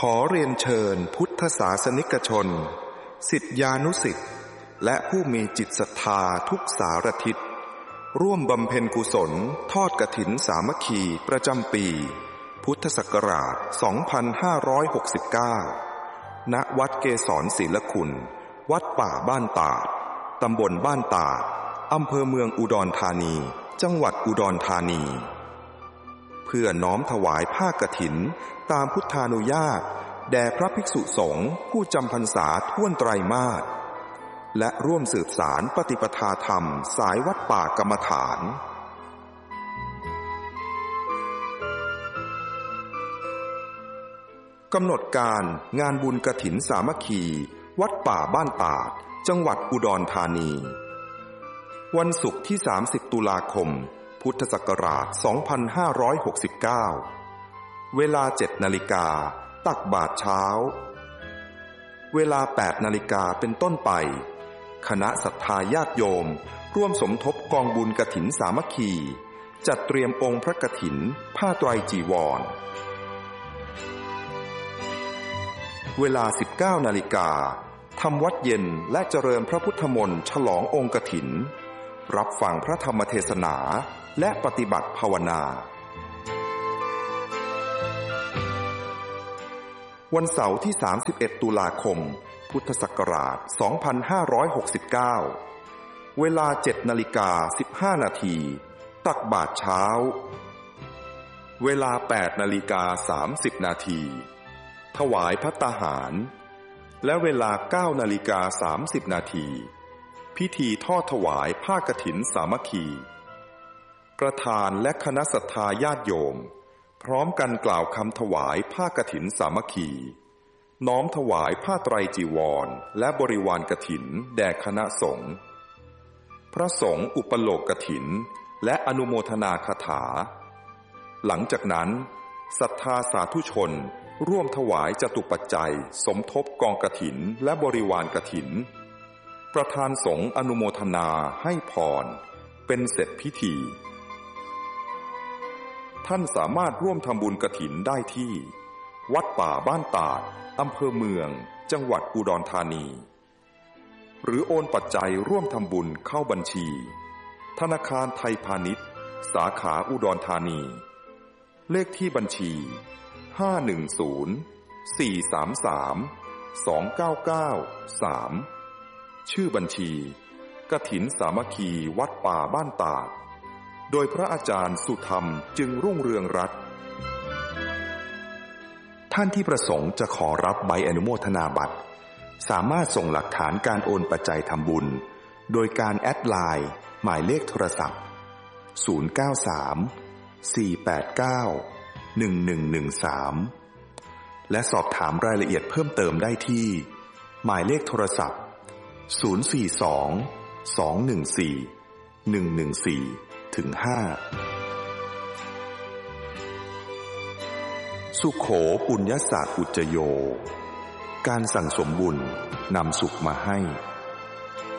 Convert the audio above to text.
อเรียนเชิญพุทธศาสนิกชนศิษยานุศิษย์และผู้มีจิตศรัทธาทุกสารทิศร่วมบำเพ็ญกุศลทอดกฐินสามัคคีประจำปีพุทธศักราช 2569 ณ วัดเกศรศิลคุณวัดป่าบ้านตาดตำบลบ้านตาดอำเภอเมืองอุดรธานีจังหวัดอุดรธานีเพื่อน้อมถวายผ้ากฐินตามพุทธานุญาตแด่พระภิกษุสงฆ์ผู้จำพรรษาท่วนไตรมาสและร่วมสืบสารปฏิปทาธรรมสายวัดป่ากรรมฐานกำหนดการงานบุญกฐินสามัคคีวัดป่าบ้านตาดจังหวัดอุดรธานีวันศุกร์ที่ 30 ตุลาคมพุทธศักราช 2569 เวลา 7 นาฬิกาตักบาตรเช้าเวลา 8 นาฬิกาเป็นต้นไปคณะศรัทธาญาติโยมร่วมสมทบกองบุญกฐินสามัคคีจัดเตรียมองค์พระกฐินผ้าไตรจีวรเวลา 19 นาฬิกาทำวัดเย็นและเจริญพระพุทธมนต์ฉลององค์กฐินรับฟังพระธรรมเทศนาและปฏิบัติภาวนาวันเสาร์ที่ 31 ตุลาคมพุทธศักราช 2569 เวลา 7 นาฬิกา 15 นาทีตักบาตรเช้าเวลา 8 นาฬิกา 30 นาทีถวายภัตตาหารและเวลา 9 นาฬิกา 30 นาทีพิธีทอดถวายผ้ากฐินสามัคคีประธานและคณะศรัทธาญาติโยมพร้อมกันกล่าวคำถวายผ้ากฐินสามัคคีน้อมถวายผ้าไตรจีวรและบริวารกฐินแด่คณะสงฆ์พระสงฆ์อุปโลกกฐินและอนุโมทนาคาถาหลังจากนั้นศรัทธาสาธุชนร่วมถวายจตุปัจจัยสมทบกองกฐินและบริวารกฐินประธานสงฆ์อนุโมทนาให้พรเป็นเสร็จพิธีท่านสามารถร่วมทำบุญกฐินได้ที่วัดป่าบ้านตาดอำเภอเมืองจังหวัดอุดรธานีหรือโอนปัจจัยร่วมทำบุญเข้าบัญชีธนาคารไทยพาณิชย์สาขาอุดรธานีเลขที่บัญชี510-433-2993ชื่อบัญชีกฐินสามัคคีวัดป่าบ้านตาดโดยพระอาจารย์สุธรรมจึงรุ่งเรืองรัตน์ท่านที่ประสงค์จะขอรับใบอนุโมทนาบัตรสามารถส่งหลักฐานการโอนปัจจัยทำบุญโดยการแอดไลน์หมายเลขโทรศัพท์093-489-1113และสอบถามรายละเอียดเพิ่มเติมได้ที่หมายเลขโทรศัพท์042-214-114-5สุโขปุญญสาอุจโยการสั่งสมบุญนำสุขมาให้